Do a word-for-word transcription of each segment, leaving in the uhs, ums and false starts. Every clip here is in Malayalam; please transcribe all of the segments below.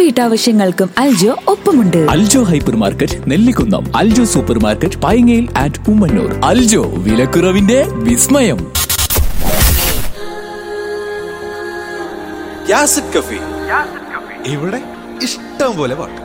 വീട്ടാവശ്യങ്ങൾക്കും അൽജോ ഒപ്പമുണ്ട്. Aljo hyper market Nellikunnam, Aljo super market പൈങ്ങയിൽ and Ummannoor. Aljo, വിലക്കുറവിന്റെ വിസ്മയം. യാസിഡ് കഫേ, ഇവിടെ ഇഷ്ടം പോലെ പാട്ട്.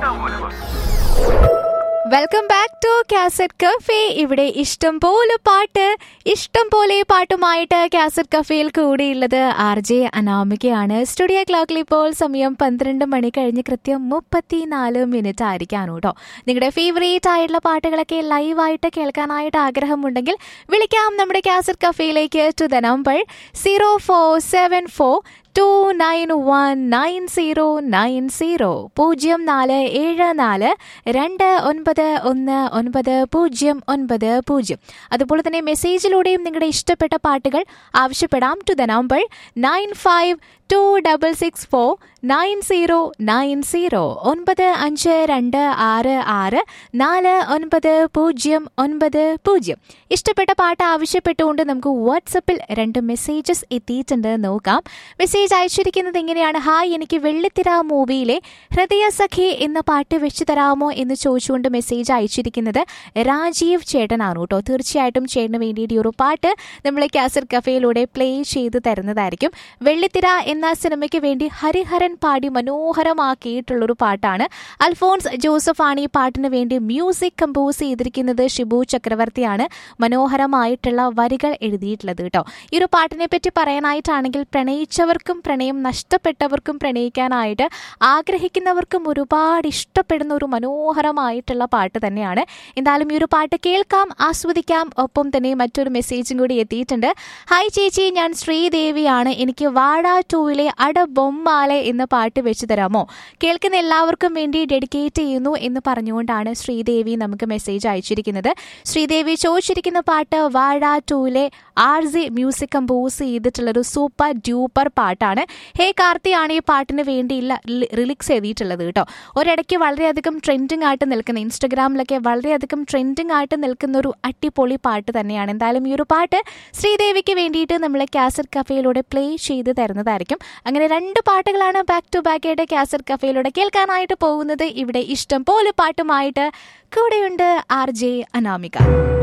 Welcome back to cassette cafe. ഇവിടെ ഇഷ്ടം പോലെ പാട്ട്, ഇഷ്ടം പോലെ പാട്ടുമായിട്ട് കാസറ്റ് കഫേയിൽ കൂടിയുള്ളത് ആർ ജെ അനാമികയാണ്. സ്റ്റുഡിയോ ക്ലോക്കിൽ ഇപ്പോൾ സമയം പന്ത്രണ്ട് മണി കഴിഞ്ഞ് കൃത്യം മുപ്പത്തിനാല് മിനിറ്റ് ആയിരിക്കാണ് കേട്ടോ. നിങ്ങളുടെ ഫേവറേറ്റ് ആയിട്ടുള്ള പാട്ടുകളൊക്കെ ലൈവായിട്ട് കേൾക്കാനായിട്ട് ആഗ്രഹമുണ്ടെങ്കിൽ വിളിക്കാം നമ്മുടെ cassette കഫേയിലേക്ക് to the number zero four seven four to nine one nine zero nine zero പൂജ്യം നാല് ഏഴ് നാല് രണ്ട് ഒൻപത് ഒന്ന് ഒൻപത് പൂജ്യം ഒൻപത് പൂജ്യം. അതുപോലെ തന്നെ മെസ്സേജിലൂടെയും നിങ്ങളുടെ ഇഷ്ടപ്പെട്ട പാട്ടുകൾ ആവശ്യപ്പെടാം to the number nine five to double six four nine zero nine zero ഒൻപത് അഞ്ച് രണ്ട് ആറ് ആറ് നാല് ഒൻപത് പൂജ്യം ഒൻപത് പൂജ്യം. ഇഷ്ടപ്പെട്ട പാട്ട് ആവശ്യപ്പെട്ടുകൊണ്ട് നമുക്ക് വാട്സപ്പിൽ രണ്ട് മെസ്സേജസ് എത്തിയിട്ടുണ്ട്, നോക്കാം. മെസ്സേജ് അയച്ചിരിക്കുന്നത് എങ്ങനെയാണ്: ഹായ്, എനിക്ക് വെള്ളിത്തിര മൂവിയിലെ ഹൃദയസഖി എന്ന പാട്ട് വെച്ച് തരാമോ എന്ന് ചോദിച്ചുകൊണ്ട് മെസ്സേജ് അയച്ചിരിക്കുന്നത് രാജീവ് ചേട്ടനാണ് കേട്ടോ. തീർച്ചയായിട്ടും ചേട്ടന് വേണ്ടിയിട്ട് ഈ ഒരു പാട്ട് നമ്മൾ കാസറ്റ് കഫേയിലൂടെ പ്ലേ ചെയ്ത് തരുന്നതായിരിക്കും. വെള്ളിത്തിര എന്ന സിനിമയ്ക്ക് വേണ്ടി ഹരിഹരൻ പാടി മനോഹരമാക്കിയിട്ടുള്ളൊരു പാട്ടാണ്. അൽഫോൺസ് ജോസഫ് ആണ് ഈ പാട്ടിന് വേണ്ടി മ്യൂസിക് കമ്പോസ് ചെയ്തിരിക്കുന്നത്. ഷിബു ചക്രവർത്തിയാണ് മനോഹരമായിട്ടുള്ള വരികൾ എഴുതിയിട്ടുള്ളത് കേട്ടോ. ഈ ഒരു പാട്ടിനെ പറ്റി പറയാനായിട്ടാണെങ്കിൽ പ്രണയിച്ചവർക്കും പ്രണയം നഷ്ടപ്പെട്ടവർക്കും പ്രണയിക്കാനായിട്ട് ആഗ്രഹിക്കുന്നവർക്കും ഒരുപാട് ഇഷ്ടപ്പെടുന്ന ഒരു മനോഹരമായിട്ടുള്ള പാട്ട് തന്നെയാണ്. എന്തായാലും ഈ ഒരു പാട്ട് കേൾക്കാം, ആസ്വദിക്കാം. ഒപ്പം തന്നെ മറ്റൊരു മെസ്സേജും കൂടി എത്തിയിട്ടുണ്ട്. ഹായ് ചേച്ചി, ഞാൻ ശ്രീദേവിയാണ്. എനിക്ക് വാഴ ടൂവിലെ അട ബൊമ്മാലെ എന്ന പാട്ട് വെച്ച് തരാമോ? കേൾക്കുന്ന എല്ലാവർക്കും വേണ്ടി ഡെഡിക്കേറ്റ് ചെയ്യുന്നു എന്ന് പറഞ്ഞുകൊണ്ടാണ് ശ്രീദേവി നമുക്ക് മെസ്സേജ് അയച്ചിരിക്കുന്നത്. ശ്രീദേവി ചോദിച്ചിരിക്കുന്ന പാട്ട് വാഴ ടൂവിലെ R G music compose ചെയ്തിട്ടുള്ളൊരു super duper പാട്ടാണ്. ഹേ കാർത്തിയാണ് ഈ പാട്ടിന് വേണ്ടിയുള്ള റിലിക്സ് എഴുതിയിട്ടുള്ളത് കേട്ടോ. ഒരിടയ്ക്ക് വളരെയധികം ട്രെൻഡിങ് ആയിട്ട് നിൽക്കുന്ന, ഇൻസ്റ്റഗ്രാമിലൊക്കെ വളരെയധികം ട്രെൻഡിങ് ആയിട്ട് നിൽക്കുന്ന ഒരു അടിപൊളി പാട്ട് തന്നെയാണ്. എന്തായാലും ഈ ഒരു പാട്ട് ശ്രീദേവിക്ക് വേണ്ടിയിട്ട് നമ്മൾ കാസറ്റ് കഫേയിലൂടെ പ്ലേ ചെയ്ത് തരുന്നതായിരിക്കും. അങ്ങനെ രണ്ട് പാട്ടുകളാണ് ബാക്ക് ടു ബാക്ക് ആയിട്ട് കാസറ്റ് കഫേയിലൂടെ കേൾക്കാനായിട്ട് പോകുന്നത്. ഇവിടെ ഇഷ്ടം പോലെ പാട്ടുമായിട്ട് കൂടെയുണ്ട് ആർ ജെ അനാമിക.